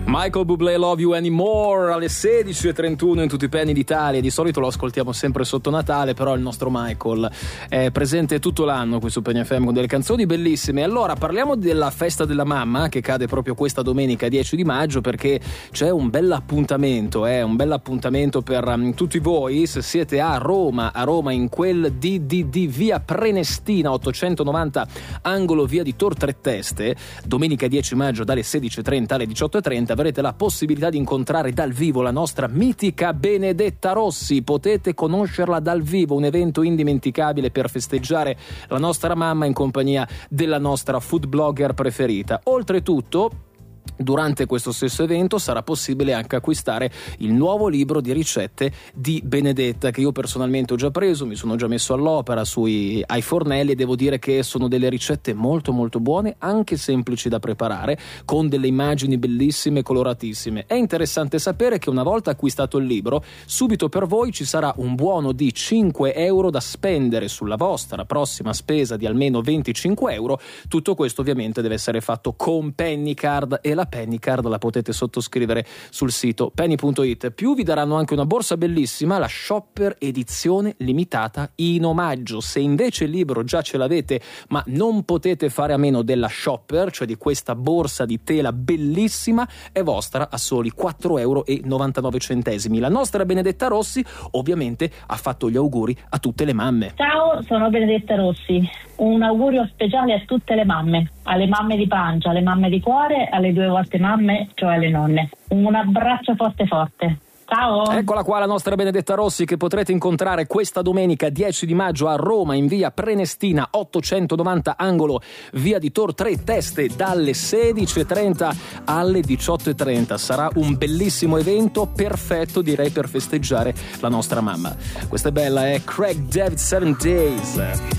Michael Bublé, Love You Anymore, alle 16:31 in tutti i penny d'Italia. Di solito lo ascoltiamo sempre sotto Natale, però il nostro Michael è presente tutto l'anno qui su Penny FM con delle canzoni bellissime. Allora parliamo della festa della mamma che cade proprio questa domenica 10 di maggio, perché c'è un bell'appuntamento, un bell'appuntamento per tutti voi se siete a Roma in quel di via Prenestina 890 angolo via di Tor Tre Teste. Domenica 10 maggio dalle 16:30 alle 18:30 avrete la possibilità di incontrare dal vivo la nostra mitica Benedetta Rossi. Potete conoscerla dal vivo, un evento indimenticabile per festeggiare la nostra mamma in compagnia della nostra food blogger preferita. Oltretutto, durante questo stesso evento sarà possibile anche acquistare il nuovo libro di ricette di Benedetta, che io personalmente ho già preso, mi sono già messo all'opera ai fornelli, e devo dire che sono delle ricette molto molto buone, anche semplici da preparare, con delle immagini bellissime, coloratissime. È interessante sapere che una volta acquistato il libro, subito per voi ci sarà un buono di 5 euro da spendere sulla vostra prossima spesa di almeno 25 euro. Tutto questo ovviamente deve essere fatto con Pennycard, e la Pennycard la potete sottoscrivere sul sito penny.it. Più vi daranno anche una borsa bellissima, la Shopper edizione limitata in omaggio. Se invece il libro già ce l'avete ma non potete fare a meno della Shopper, cioè di questa borsa di tela bellissima, è vostra a soli 4,99 euro. La nostra Benedetta Rossi ovviamente ha fatto gli auguri a tutte le mamme. Ciao, sono Benedetta Rossi. Un augurio speciale a tutte le mamme, alle mamme di pancia, alle mamme di cuore, alle 2 volte mamme, cioè alle nonne. Un abbraccio forte forte. Ciao. Eccola qua la nostra Benedetta Rossi, che potrete incontrare questa domenica 10 di maggio a Roma in via Prenestina 890 angolo via di Tor Tre Teste dalle 16:30 alle 18:30. Sarà un bellissimo evento, perfetto direi per festeggiare la nostra mamma. Questa è bella, è Craig David 7 Days.